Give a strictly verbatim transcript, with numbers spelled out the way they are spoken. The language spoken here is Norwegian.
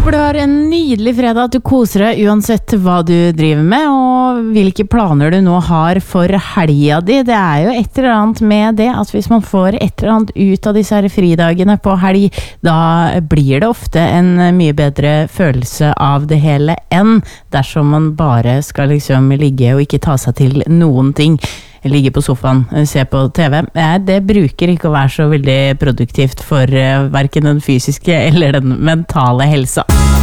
håper du har en nydelig fredag, at du koser deg uansett hva du driver med, og hvilke planer du nå har for helga di. Det er jo et eller annet med det, at hvis man får et eller annet ut av disse her fridagene på helg, da blir det ofte en mye bedre følelse av det hele enn dersom man bare skal liksom ligge og ikke ta seg til noen ting. Ligge på sofaen, se på T V. Det bruker ikke å være så veldig produktivt for hverken den fysiske eller den mentale helsa.